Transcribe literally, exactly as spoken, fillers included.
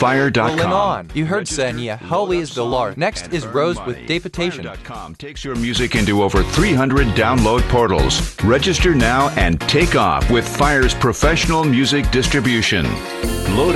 fire dot Rolling com. on. You heard Sanya, Holy is the Lord. Next is Rose with Deportation. fire dot com takes your music into over three hundred download portals. Register now and take off with Fire's professional music distribution. Load